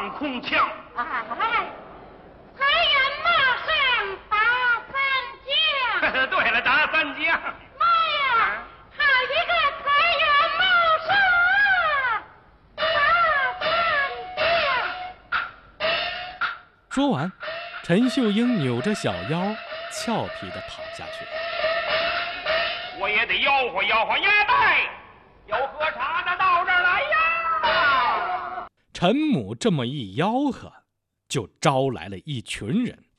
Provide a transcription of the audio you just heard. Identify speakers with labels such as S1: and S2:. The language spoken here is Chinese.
S1: 放空枪。
S2: 哎，财源马上打三将。
S1: 对了，打三将。
S2: 妈呀，好一个财源茂盛，打三将！
S3: 说完，陈秀英扭着小腰，俏皮地跑下去了。
S1: 我也得吆喝吆喝呀，带有喝茶的到这儿来呀！
S3: 陈母这么一吆喝，就招来了一群人。